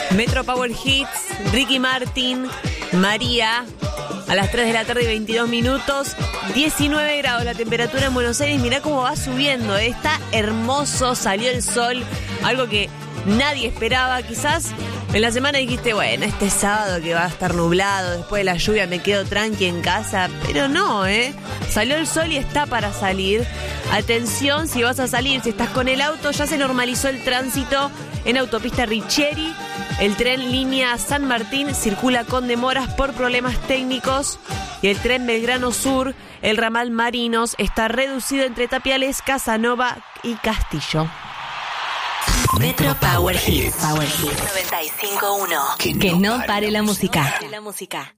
Metro Power Hits, Ricky Martin, María, a las 3 de la tarde y 22 minutos, 19 grados la temperatura en Buenos Aires. Mirá cómo va subiendo, está hermoso, salió el sol, algo que nadie esperaba. Quizás en la semana dijiste, bueno, este sábado que va a estar nublado, después de la lluvia me quedo tranqui en casa, pero no, salió el sol y está para salir. Atención, si vas a salir, si estás con el auto, ya se normalizó el tránsito en autopista Richeri. El tren línea San Martín circula con demoras por problemas técnicos y el tren Belgrano Sur, el ramal Marinos, está reducido entre Tapiales, Casanova y Castillo. Metro Power Hits 95.1. Que no pare la música.